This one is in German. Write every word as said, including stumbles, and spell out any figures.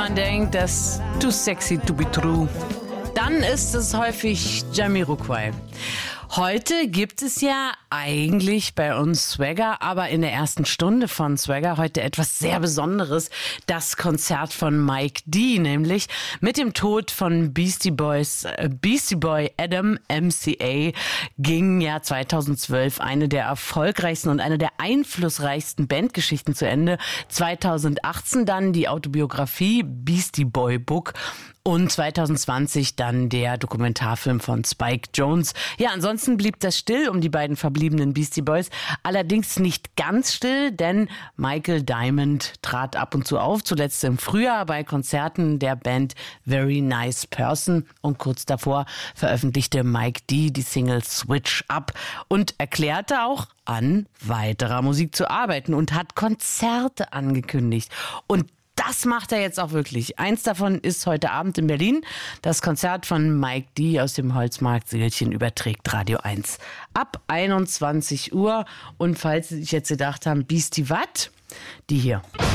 man denkt, das ist too sexy to be true, dann ist es häufig Jamiroquai. Heute gibt es ja eigentlich bei uns Swagger, aber in der ersten Stunde von Swagger heute etwas sehr Besonderes. Das Konzert von Mike D, nämlich mit dem Tod von Beastie Boys, äh, Beastie Boy Adam M C A ging ja zweitausendzwölf eine der erfolgreichsten und eine der einflussreichsten Bandgeschichten zu Ende. zweitausendachtzehn dann die Autobiografie Beastie Boy Book. Und zweitausendzwanzig dann der Dokumentarfilm von Spike Jonze. Ja, ansonsten blieb das still um die beiden verbliebenen Beastie Boys. Allerdings nicht ganz still, denn Michael Diamond trat ab und zu auf, zuletzt im Frühjahr bei Konzerten der Band Very Nice Person. Und kurz davor veröffentlichte Mike D die Single Switch Up und erklärte auch, an weiterer Musik zu arbeiten und hat Konzerte angekündigt. Und das macht er jetzt auch wirklich. Eins davon ist heute Abend in Berlin. Das Konzert von Mike D aus dem Holzmarkt-Seelchen überträgt Radio eins ab einundzwanzig Uhr. Und falls Sie sich jetzt gedacht haben, Beastie wat? Die hier.